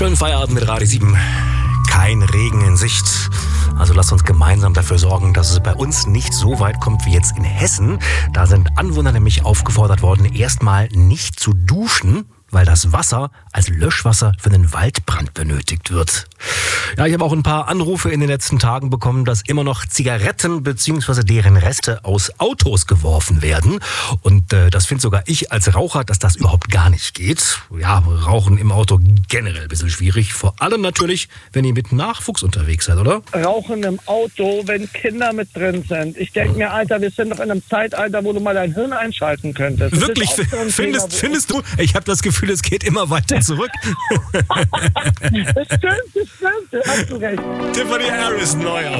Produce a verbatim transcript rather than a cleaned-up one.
Schönen Feierabend mit Radio sieben. Kein Regen in Sicht. Also lasst uns gemeinsam dafür sorgen, dass es bei uns nicht so weit kommt wie jetzt in Hessen. Da sind Anwohner nämlich aufgefordert worden, erstmal nicht zu duschen, weil das Wasser als Löschwasser für einen Waldbrand benötigt wird. Ja, ich habe auch ein paar Anrufe in den letzten Tagen bekommen, dass immer noch Zigaretten bzw. deren Reste aus Autos geworfen werden. Und äh, das finde sogar ich als Raucher, dass das überhaupt gar nicht geht. Ja, Rauchen im Auto generell ein bisschen schwierig. Vor allem natürlich, wenn ihr mit Nachwuchs unterwegs seid, oder? Rauchen im Auto, wenn Kinder mit drin sind. Ich denke mir, Alter, wir sind doch in einem Zeitalter, wo du mal dein Hirn einschalten könntest. Das Wirklich? So findest, Thema, findest du? Ich habe das Gefühl, es geht immer weiter zurück. Das stimmt, das stimmt. Hast du recht. Tiffany Harris neu